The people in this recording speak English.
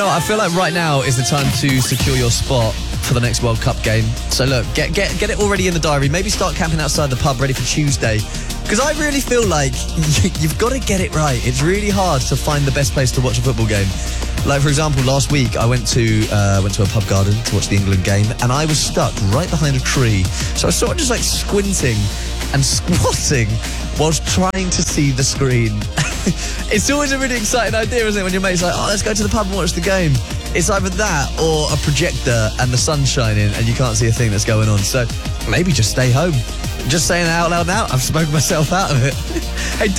I feel like right now is the time to secure your spot for the next World Cup game. So look, get it already in the diary. Maybe start camping outside the pub ready for Tuesday. Because I really feel like you've got to get it right. It's really hard to find the best place to watch a football game. Like, for example, last week I went to a pub garden to watch the England game, and I was stuck right behind a tree. So I was sort of just like squinting and squatting whilst trying to see the screen. It's always a really exciting idea, isn't it, when your mate's like, oh, let's go to the pub and watch the game. It's either that or a projector and the sun's shining and you can't see a thing that's going on. So maybe just stay home. Just saying that out loud now, I've spoken myself out of it. Hey,